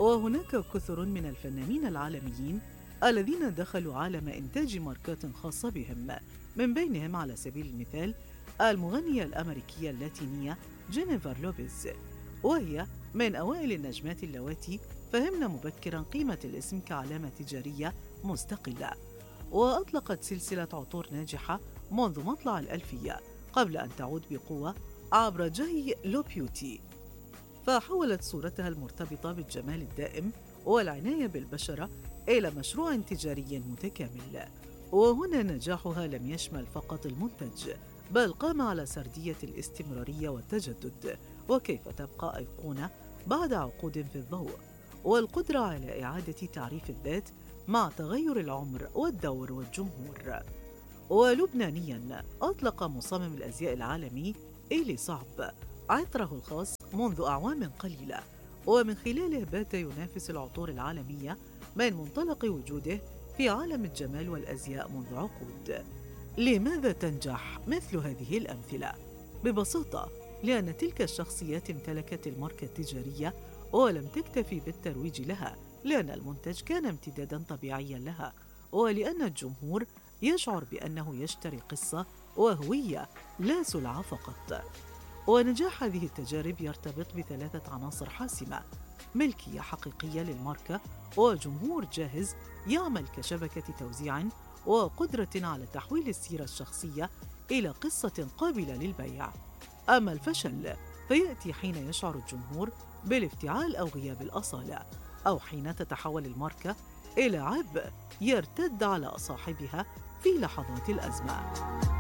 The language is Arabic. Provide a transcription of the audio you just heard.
وهناك كثر من الفنانين العالميين الذين دخلوا عالم إنتاج ماركات خاصة بهم، من بينهم على سبيل المثال المغنية الأمريكية اللاتينية جينيفر لوبيز، وهي من أوائل النجمات اللواتي فهمن مبكراً قيمة الاسم كعلامة تجارية مستقلة. وأطلقت سلسلة عطور ناجحة منذ مطلع الألفية قبل أن تعود بقوة عبر جاي لو بيوتي، فحولت صورتها المرتبطة بالجمال الدائم والعناية بالبشرة إلى مشروع تجاري متكامل. وهنا نجاحها لم يشمل فقط المنتج، بل قام على سردية الاستمرارية والتجدد، وكيف تبقى أيقونة بعد عقود في الضوء، والقدرة على إعادة تعريف الذات مع تغير العمر والدور والجمهور. ولبنانياً، أطلق مصمم الأزياء العالمي إيلي صعب عطره الخاص منذ أعوام قليلة، ومن خلاله بات ينافس العطور العالمية من منطلق وجوده في عالم الجمال والأزياء منذ عقود. لماذا تنجح مثل هذه الأمثلة؟ ببساطة لأن تلك الشخصيات امتلكت الماركة التجارية ولم تكتفي بالترويج لها، لأن المنتج كان امتداداً طبيعياً لها، ولأن الجمهور يشعر بأنه يشتري قصة وهوية لا سلعة فقط. ونجاح هذه التجارب يرتبط بثلاثة عناصر حاسمة: ملكية حقيقية للماركة، وجمهور جاهز يعمل كشبكة توزيع، وقدرة على تحويل السيرة الشخصية إلى قصة قابلة للبيع. أما الفشل فيأتي حين يشعر الجمهور بالافتعال أو غياب الأصالة، أو حين تتحول الماركة إلى عبء يرتد على صاحبها في لحظات الأزمة.